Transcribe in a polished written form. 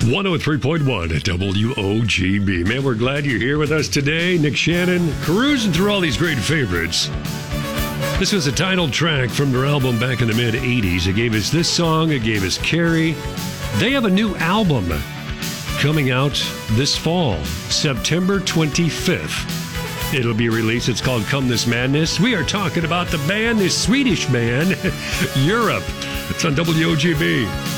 103.1 at WOGB. Man, we're glad you're here with us today. Nick Shannon, cruising through all these great favorites. This was a title track from their album back in the mid-'80s. It gave us this song. It gave us Carrie. They have a new album coming out this fall, September 25th. It'll be released. It's called Come This Madness. We are talking about the band, this Swedish band, Europe. It's on WOGB.